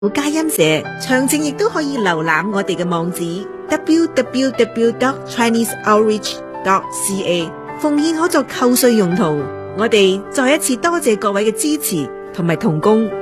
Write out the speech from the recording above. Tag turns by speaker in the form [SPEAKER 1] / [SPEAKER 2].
[SPEAKER 1] 佳音社，詳情亦都可以瀏覽我哋嘅網址 www.chineseoutreach.ca， 奉獻可作扣稅用途。我哋再一次多謝各位嘅支持同埋同工。